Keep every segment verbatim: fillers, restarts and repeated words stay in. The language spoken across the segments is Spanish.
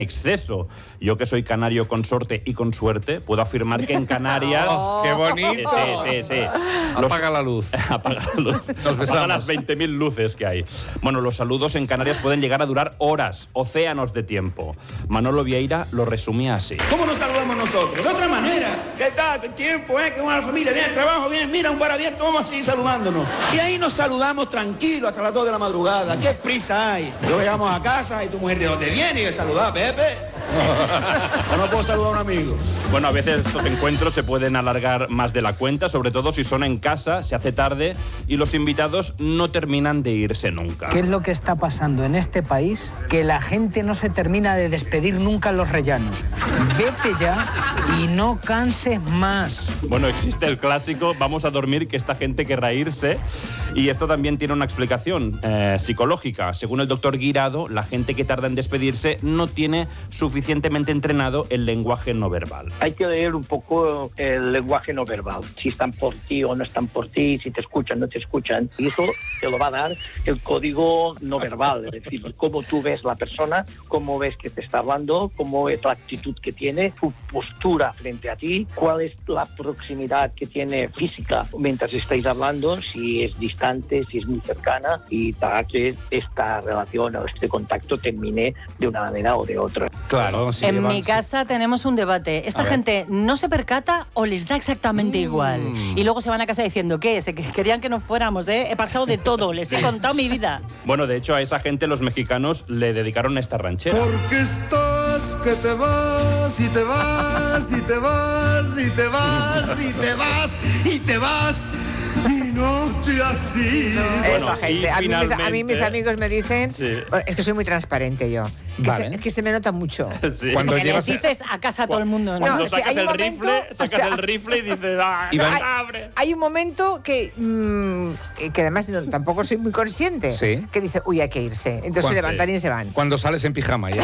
exceso. Yo que soy canario consorte y con suerte, puedo afirmar que en Canarias... ¡Oh, qué bonito! Sí, sí, sí. Los... Apaga la luz. Apaga la luz. Nos besamos. Apaga las veinte mil luces que hay. Bueno, los saludos en Canarias pueden llegar a durar horas, océanos de tiempo. Manolo Vieira lo resumía así. ¿Cómo nos saludamos nosotros? De otra manera. ¿Qué tal? ¿Qué tiempo? ¿Eh? ¿Cómo va la familia? ¿Bien el trabajo? ¿Bien? Mira, un bar abierto, vamos a seguir saludándonos. Y ahí nos saludamos tranquilos hasta las dos de la madrugada. ¿Qué prisa hay? Luego llegamos a casa y tu mujer, ¿de dónde viene? Y le saluda, Pepe. ¿O no puedo saludar a un amigo? Bueno, a veces estos encuentros se pueden alargar más de la cuenta, sobre todo si son en casa, se hace tarde y los invitados no terminan de irse nunca. ¿Qué es lo que está pasando en este país? Que la gente no se termina de despedir nunca en los rellanos. Vete ya y no canses más. Bueno, existe el clásico, vamos a dormir, que esta gente querrá irse. Y esto también tiene una explicación eh, psicológica. Según el doctor Guirado, la gente que tarda en despedirse no tiene suficientemente entrenado el lenguaje no verbal. Hay que leer un poco el lenguaje no verbal. Si están por ti o no están por ti, si te escuchan o no te escuchan. Y eso te lo va a dar el código no verbal. Es decir, cómo tú ves la persona, cómo ves que te está hablando, cómo es la actitud que tiene, su postura frente a ti, cuál es la proximidad que tiene física mientras estáis hablando, si es distante, si es muy cercana, y para que esta relación o este contacto termine de una manera o de otra. Claro, si en llevan, mi casa sí. tenemos un debate. ¿Esta gente no se percata o les da exactamente mm. igual? Y luego se van a casa diciendo, ¿qué? Se querían que nos fuéramos, ¿eh? He pasado de todo, les he contado mi vida. Bueno, de hecho, a esa gente los mexicanos le dedicaron esta ranchera. Porque estás que te vas y te vas y te vas y te vas y te vas y te vas y no te has ido. Bueno, esa gente. A mí, finalmente... mis, a mí mis amigos me dicen, sí. Bueno, es que soy muy transparente yo, que, vale. se, que se me nota mucho. Sí. Cuando que llevas... les dices a casa a todo el mundo, ¿no? Cuando No, sacas si hay el un rifle, momento, sacas o sea, el rifle y dices, ¡ah, Iván, no abre! Hay un momento que, mmm, que además no, tampoco soy muy consciente, sí. que dice, uy, hay que irse. Entonces se levantan sí. y se van. Cuando sales en pijama ya.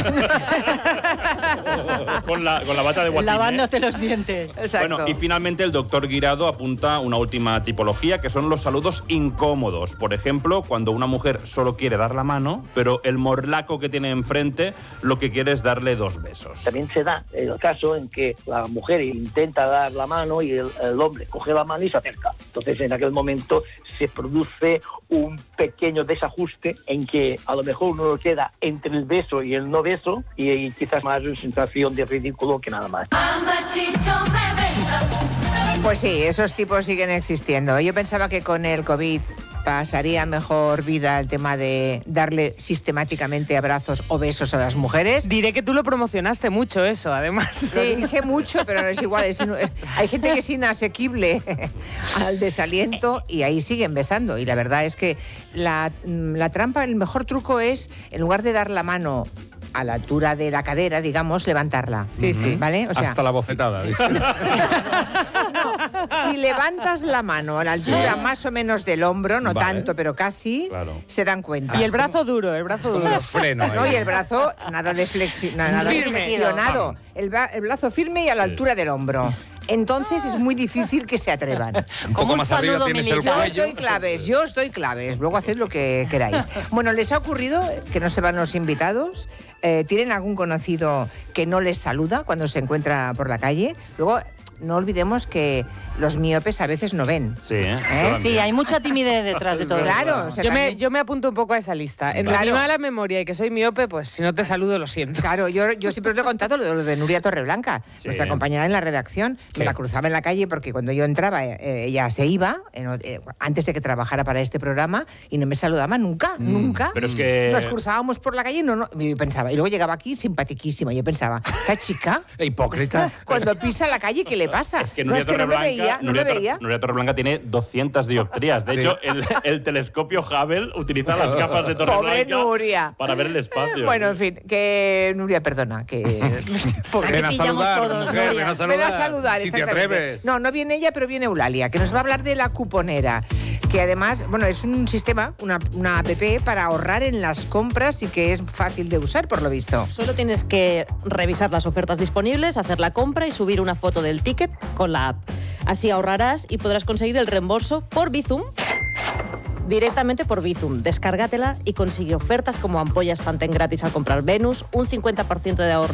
con, la, con la bata de guatine. Lavándote los dientes. Exacto. Bueno, y finalmente el doctor Guirado apunta una última tipología, que son los saludos incómodos. Por ejemplo, cuando una mujer solo quiere dar la mano, pero el morlaco que tiene enfrente lo que quiere es darle dos besos. También se da el caso en que la mujer intenta dar la mano y el, el hombre coge la mano y se acerca. Entonces, en aquel momento se produce un pequeño desajuste en que a lo mejor uno queda entre el beso y el no beso y, y quizás más una sensación de ridículo que nada más. Pues sí, esos tipos siguen existiendo. Yo pensaba que con el COVID pasaría mejor vida el tema de darle sistemáticamente abrazos o besos a las mujeres. Diré que tú lo promocionaste mucho eso, además. Sí. Lo dije mucho, pero no es igual. Es inu... Hay gente que es inasequible al desaliento y ahí siguen besando. Y la verdad es que la, la trampa, el mejor truco es, en lugar de dar la mano a la altura de la cadera, digamos, levantarla. Sí, sí. ¿Vale? O sea, hasta la bofetada. no, si levantas la mano a la altura sí. más o menos del hombro, no vale. tanto, pero casi, claro. se dan cuenta. Y el brazo duro, el brazo Como duro. los frenos. No, y el brazo, nada de flexi nada de Firme. flexionado. El, el brazo firme y a la Sí. altura del hombro. Entonces es muy difícil que se atrevan. Un poco un más arriba saludo tienes el militar. Yo os cuello. doy claves, yo os doy claves. Luego haced lo que queráis. Bueno, ¿les ha ocurrido que no se van los invitados? Eh, ¿Tienen algún conocido que no les saluda cuando se encuentra por la calle? Luego, no olvidemos que los miopes a veces no ven. Sí, ¿eh? ¿Eh? Sí, hay mucha timidez detrás de todo Claro. eso. O sea, Yo me, también- yo me apunto un poco a esa lista. En Claro. la mala memoria y que soy miope, pues si no te saludo, lo siento. Claro, yo, yo siempre os he contado lo de, lo de Nuria Torreblanca, Sí. nuestra compañera en la redacción. ¿Qué? Me la cruzaba en la calle porque cuando yo entraba, eh, ella se iba, en, eh, antes de que trabajara para este programa, y no me saludaba nunca, Mm. nunca. Pero es que... Nos cruzábamos por la calle y no, no, y yo pensaba, y luego llegaba aquí simpatiquísima. Yo pensaba, esta chica, Hipócrita. cuando pisa la calle, ¿qué le pasa? Es que No, Nuria es que no me Torreblanca, veía, no Nuria, me Tor- veía. Nuria Torreblanca tiene doscientas dioptrías. De Sí. hecho, el, el telescopio Hubble utiliza las gafas de Pobre Torreblanca Nuria. para ver el espacio. Bueno, en fin, que Nuria, perdona, que... Ven a pillamos saludar, todos, mujer, Nuria. ven a saludar. Ven a saludar, si te exactamente. atreves. No, no viene ella, pero viene Eulalia, que nos va a hablar de la cuponera, que además, bueno, es un sistema, una, una app para ahorrar en las compras y que es fácil de usar, por lo visto. Solo tienes que revisar las ofertas disponibles, hacer la compra y subir una foto del ticket con la app. Así ahorrarás y podrás conseguir el reembolso por Bizum. Directamente por Bizum. Descárgatela y consigue ofertas como ampollas Pantene gratis al comprar Venus, un cincuenta por ciento de ahorro